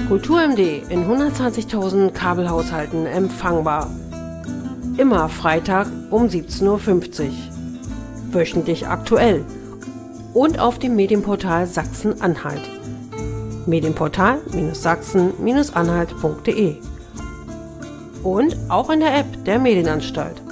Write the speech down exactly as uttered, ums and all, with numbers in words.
KulturMD in hundertzwanzigtausend Kabelhaushalten empfangbar. Immer Freitag um siebzehn Uhr fünfzig. Wöchentlich aktuell. Und auf dem Medienportal Sachsen-Anhalt. Medienportal Sachsen Anhalt punkt de. Und auch in der App der Medienanstalt.